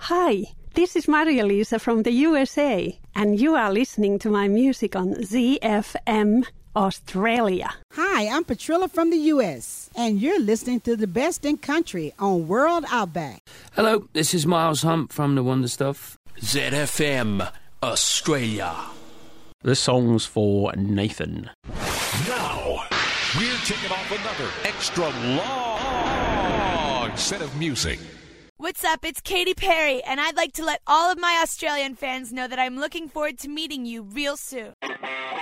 Hi, this is Maria-Lisa from the USA, and you are listening to my music on ZFM Australia. Hi, I'm Patrilla from the US, and you're listening to the best in country on World Outback. Hello, this is Miles Hunt from The Wonder Stuff. ZFM Australia. This song's for Nathan. Now, we're kicking off another extra long set of music. What's up? It's Katy Perry, and I'd like to let all of my Australian fans know that I'm looking forward to meeting you real soon.